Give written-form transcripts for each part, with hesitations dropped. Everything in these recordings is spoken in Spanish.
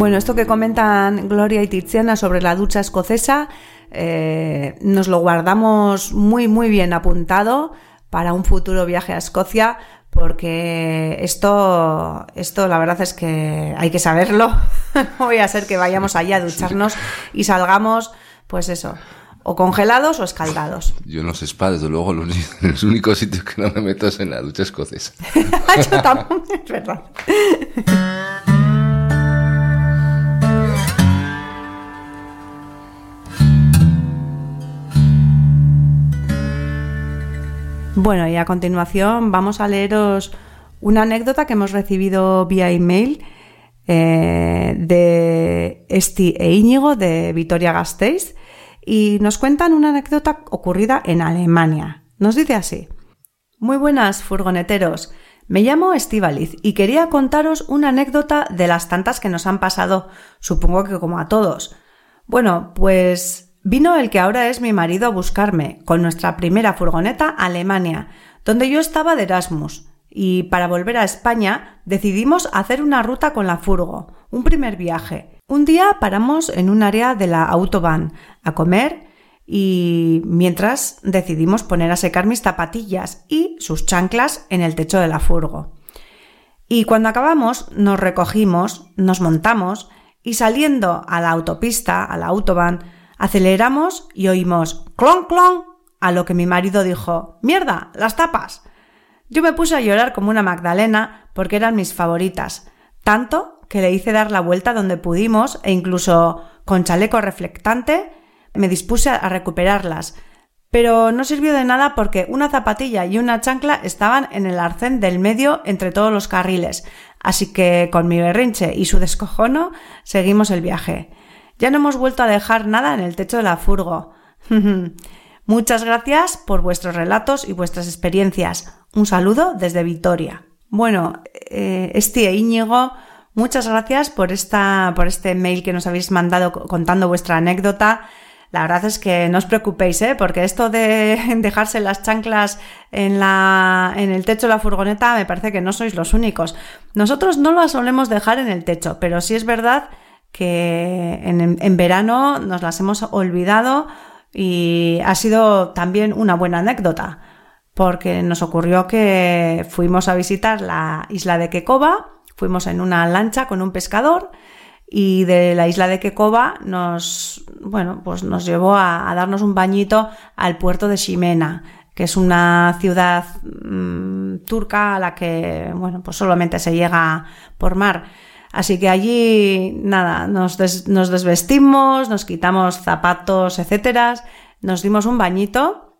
Bueno, esto que comentan Gloria y Tiziana sobre la ducha escocesa, nos lo guardamos muy muy bien apuntado para un futuro viaje a Escocia, porque esto la verdad es que hay que saberlo. No voy a ser que vayamos allá a ducharnos y salgamos, pues eso, o congelados o escaldados. Yo no sé spa, desde luego, los únicos sitios que no me meto es en la ducha escocesa. Yo tampoco, es verdad. Bueno, y a continuación vamos a leeros una anécdota que hemos recibido vía email de Esti e Íñigo de Vitoria-Gasteiz, y nos cuentan una anécdota ocurrida en Alemania. Nos dice así: Muy buenas, furgoneteros. Me llamo Estíbaliz y quería contaros una anécdota de las tantas que nos han pasado, supongo que como a todos. Bueno, pues vino el que ahora es mi marido a buscarme con nuestra primera furgoneta a Alemania, donde yo estaba de Erasmus, y para volver a España decidimos hacer una ruta con la furgo, un primer viaje. Un día paramos en un área de la Autobahn a comer y mientras decidimos poner a secar mis zapatillas y sus chanclas en el techo de la furgo. Y cuando acabamos nos recogimos, nos montamos y saliendo a la autopista, a la Autobahn, aceleramos y oímos clon clon, a lo que mi marido dijo: ¡Mierda, las tapas! Yo me puse a llorar como una Magdalena porque eran mis favoritas, tanto que le hice dar la vuelta donde pudimos e incluso con chaleco reflectante me dispuse a recuperarlas. Pero no sirvió de nada porque una zapatilla y una chancla estaban en el arcén del medio entre todos los carriles, así que con mi berrinche y su descojono seguimos el viaje. Ya no hemos vuelto a dejar nada en el techo de la furgo. Muchas gracias por vuestros relatos y vuestras experiencias. Un saludo desde Vitoria. Bueno, Esti e Íñigo, muchas gracias por este mail que nos habéis mandado contando vuestra anécdota. La verdad es que no os preocupéis, porque esto de dejarse las chanclas en el techo de la furgoneta me parece que no sois los únicos. Nosotros no las solemos dejar en el techo, pero sí es verdad que en verano nos las hemos olvidado y ha sido también una buena anécdota, porque nos ocurrió que fuimos a visitar la isla de Quecoba, fuimos en una lancha con un pescador y de la isla de Quecoba nos llevó a darnos un bañito al puerto de Ximena, que es una ciudad turca a la que pues solamente se llega por mar. Así que allí, nada, nos desvestimos, nos quitamos zapatos, etcétera, nos dimos un bañito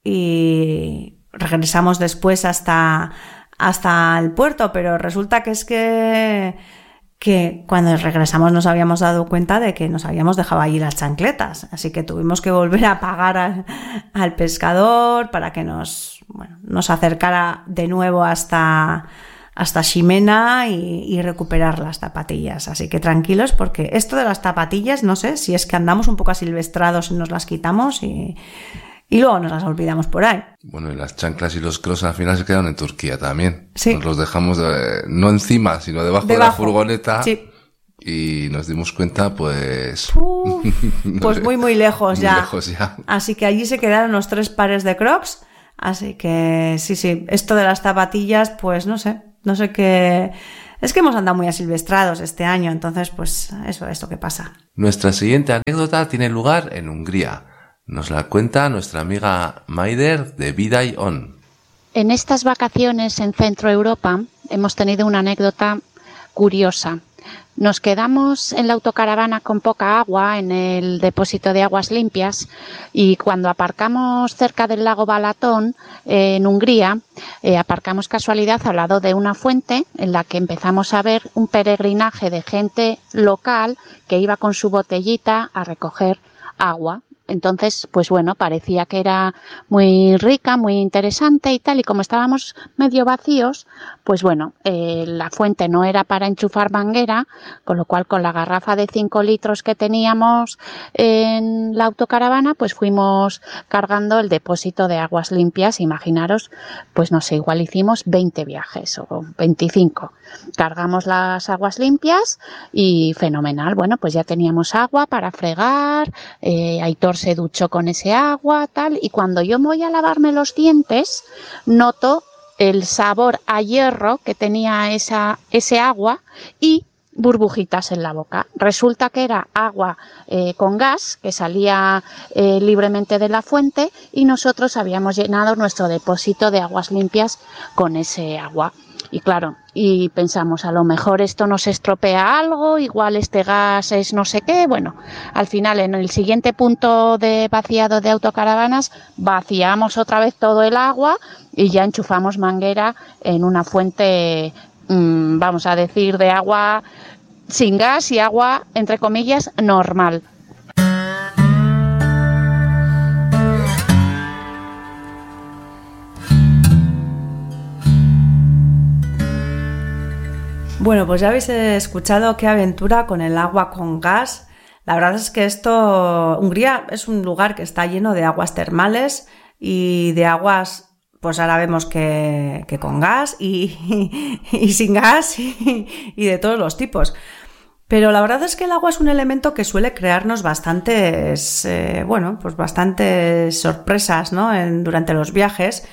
y regresamos después hasta el puerto, pero resulta que es que cuando regresamos nos habíamos dado cuenta de que nos habíamos dejado allí las chancletas, así que tuvimos que volver a pagar al pescador para que nos acercara de nuevo hasta Ximena y recuperar las zapatillas. Así que tranquilos, porque esto de las zapatillas, no sé si es que andamos un poco asilvestrados y nos las quitamos y luego nos las olvidamos por ahí. Bueno, y las chanclas y los crocs al final se quedaron en Turquía también. Sí. Nos los dejamos no encima, sino debajo de la furgoneta. Sí. Y nos dimos cuenta, pues muy muy lejos muy ya. Lejos ya. Así que allí se quedaron los 3 pares de crocs. Así que sí, esto de las zapatillas, pues no sé qué. Es que hemos andado muy asilvestrados este año, entonces pues esto que pasa. Nuestra siguiente anécdota tiene lugar en Hungría. Nos la cuenta nuestra amiga Maider de Vidai On. En estas vacaciones en Centro Europa hemos tenido una anécdota curiosa. Nos quedamos en la autocaravana con poca agua en el depósito de aguas limpias y cuando aparcamos cerca del lago Balatón, en Hungría, aparcamos casualidad al lado de una fuente en la que empezamos a ver un peregrinaje de gente local que iba con su botellita a recoger agua Entonces, pues bueno, parecía que era muy rica, muy interesante y tal, y como estábamos medio vacíos, pues bueno, la fuente no era para enchufar manguera, con lo cual con la garrafa de 5 litros que teníamos en la autocaravana, pues fuimos cargando el depósito de aguas limpias. Imaginaros, pues no sé, igual hicimos 20 viajes o 25. Cargamos las aguas limpias y fenomenal. Bueno, pues ya teníamos agua para fregar, Aitor se duchó con ese agua, tal, y cuando yo me voy a lavarme los dientes, noto el sabor a hierro que tenía ese agua y burbujitas en la boca. Resulta que era agua con gas que salía libremente de la fuente y nosotros habíamos llenado nuestro depósito de aguas limpias con ese agua. Y claro, y pensamos, a lo mejor esto nos estropea algo, igual este gas es no sé qué. Bueno, al final en el siguiente punto de vaciado de autocaravanas vaciamos otra vez todo el agua y ya enchufamos manguera en una fuente, vamos a decir, de agua sin gas y agua, entre comillas, normal. Bueno, pues ya habéis escuchado qué aventura con el agua con gas. La verdad es que Hungría es un lugar que está lleno de aguas termales y de aguas, pues ahora vemos que con gas y sin gas y de todos los tipos. Pero la verdad es que el agua es un elemento que suele crearnos bastantes sorpresas, ¿no? Durante los viajes.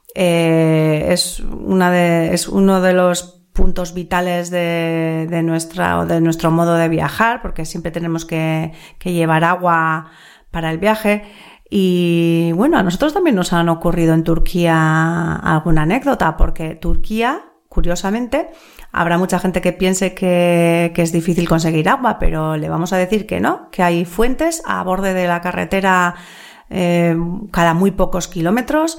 Es uno de los puntos vitales de nuestro modo de viajar, porque siempre tenemos que llevar agua para el viaje. Y bueno, a nosotros también nos han ocurrido en Turquía alguna anécdota, porque Turquía, curiosamente, habrá mucha gente que piense que es difícil conseguir agua, pero le vamos a decir que no, que hay fuentes a borde de la carretera cada muy pocos kilómetros,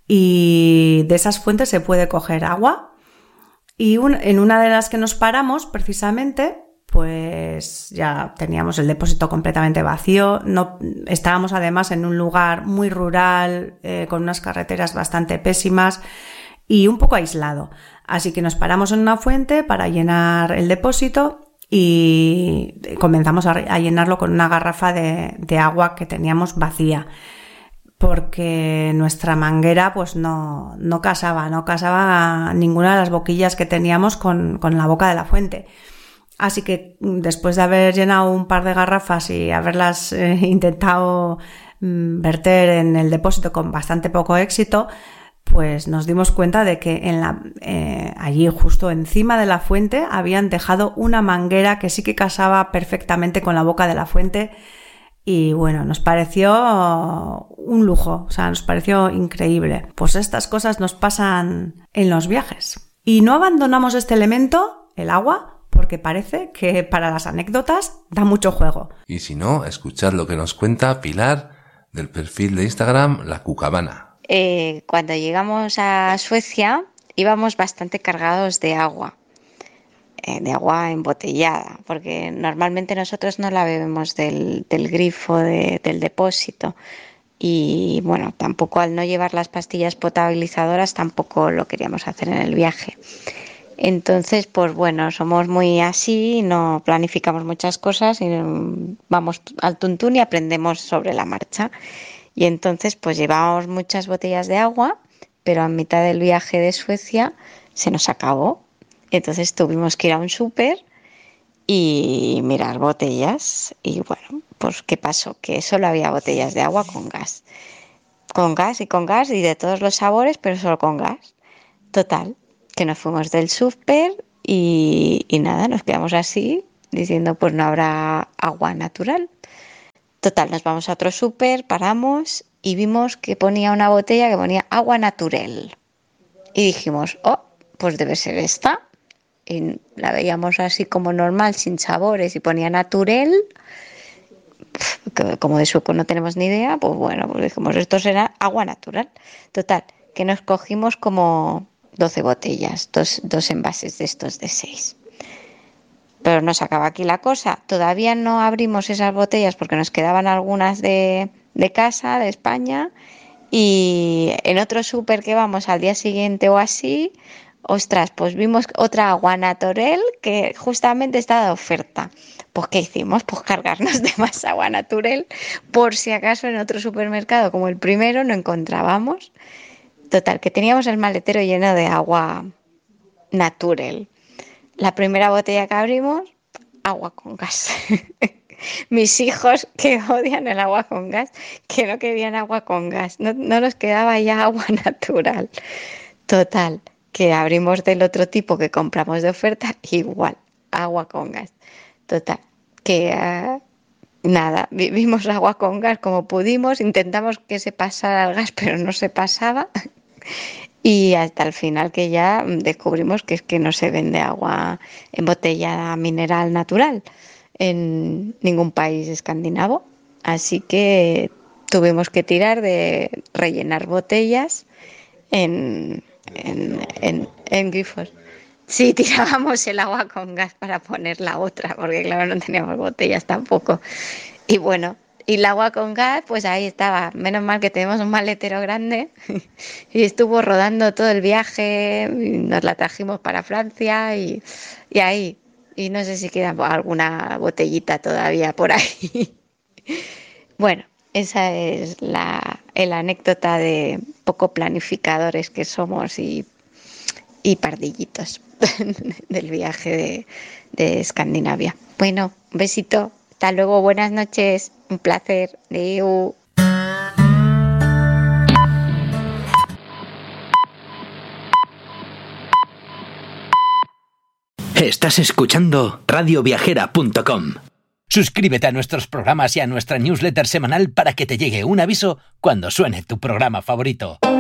y de esas fuentes se puede coger agua. Y en una de las que nos paramos, precisamente, pues ya teníamos el depósito completamente vacío. No, estábamos además en un lugar muy rural, con unas carreteras bastante pésimas y un poco aislado. Así que nos paramos en una fuente para llenar el depósito y comenzamos a llenarlo con una garrafa de agua que teníamos vacía, porque nuestra manguera pues no casaba ninguna de las boquillas que teníamos con la boca de la fuente. Así que después de haber llenado un par de garrafas y haberlas intentado verter en el depósito con bastante poco éxito, pues nos dimos cuenta de que allí justo encima de la fuente habían dejado una manguera que sí que casaba perfectamente con la boca de la fuente. Y bueno, nos pareció un lujo, o sea, nos pareció increíble. Pues estas cosas nos pasan en los viajes. Y no abandonamos este elemento, el agua, porque parece que para las anécdotas da mucho juego. Y si no, escuchad lo que nos cuenta Pilar del perfil de Instagram La Cucabana. Cuando llegamos a Suecia íbamos bastante cargados de agua embotellada, porque normalmente nosotros no la bebemos del grifo del depósito, y bueno, tampoco, al no llevar las pastillas potabilizadoras, tampoco lo queríamos hacer en el viaje. Entonces, pues bueno, somos muy así, no planificamos muchas cosas y vamos al tuntún y aprendemos sobre la marcha. Y entonces pues llevábamos muchas botellas de agua, pero a mitad del viaje de Suecia se nos acabó. Entonces tuvimos que ir a un súper y mirar botellas. Y bueno, pues ¿qué pasó? Que solo había botellas de agua con gas. Con gas y de todos los sabores, pero solo con gas. Total, que nos fuimos del súper y nada, nos quedamos así, diciendo pues no habrá agua natural. Total, nos vamos a otro súper, paramos y vimos que ponía una botella que ponía agua natural. Y dijimos, pues debe ser esta. Y la veíamos así como normal, sin sabores, y ponía natural. Como de sueco no tenemos ni idea, pues bueno, pues dijimos, esto será agua natural. Total, que nos cogimos como 12 botellas, dos envases de estos de 6. Pero no se acaba aquí la cosa. Todavía no abrimos esas botellas porque nos quedaban algunas de casa, de España, y en otro súper que vamos al día siguiente o así, ostras, pues vimos otra agua naturel que justamente estaba de oferta. Pues ¿qué hicimos? Pues cargarnos de más agua naturel por si acaso en otro supermercado como el primero no encontrábamos. Total, que teníamos el maletero lleno de agua naturel. La primera botella que abrimos, agua con gas. Mis hijos, que odian el agua con gas, que no querían agua con gas. No nos quedaba ya agua natural. Total, que abrimos del otro tipo que compramos de oferta, igual, agua con gas. Total, que nada, vimos agua con gas como pudimos, intentamos que se pasara el gas, pero no se pasaba. Y hasta el final que ya descubrimos que es que no se vende agua embotellada mineral natural en ningún país escandinavo. Así que tuvimos que tirar de rellenar botellas en grifos. Sí, tirábamos el agua con gas para poner la otra, porque claro, no teníamos botellas tampoco. Y bueno, y el agua con gas, pues ahí estaba. Menos mal que tenemos un maletero grande y estuvo rodando todo el viaje. Y nos la trajimos para Francia y ahí. Y no sé si queda alguna botellita todavía por ahí. Bueno, esa es la anécdota de poco planificadores que somos y pardillitos del viaje de Escandinavia. Bueno, un besito. Hasta luego, buenas noches. Un placer. Adeu. Estás escuchando radioviajera.com. Suscríbete a nuestros programas y a nuestra newsletter semanal para que te llegue un aviso cuando suene tu programa favorito.